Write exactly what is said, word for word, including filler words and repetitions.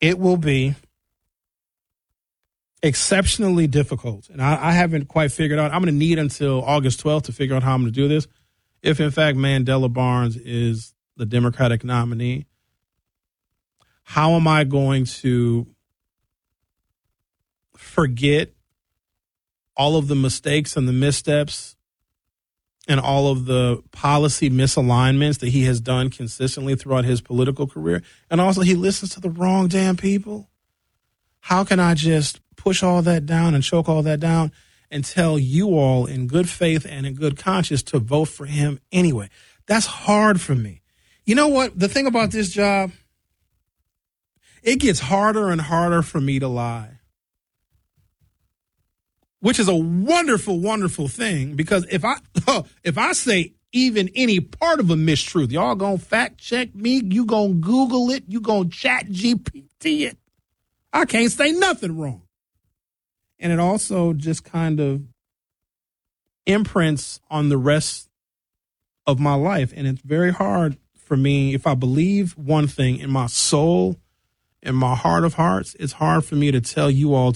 it will be exceptionally difficult. And I, I haven't quite figured out. I'm going to need until August twelfth to figure out how I'm going to do this. If, in fact, Mandela Barnes is the Democratic nominee, how am I going to forget all of the mistakes and the missteps and all of the policy misalignments that he has done consistently throughout his political career? And also, he listens to the wrong damn people. How can I just push all that down and choke all that down and tell you all in good faith and in good conscience to vote for him anyway? That's hard for me. You know what? The thing about this job, it gets harder and harder for me to lie, which is a wonderful, wonderful thing, because if I if I say even any part of a mistruth, y'all gonna fact check me, you gonna Google it, you gonna chat G P T it. I can't say nothing wrong. And it also just kind of imprints on the rest of my life. And it's very hard for me, if I believe one thing in my soul, in my heart of hearts, it's hard for me to tell you all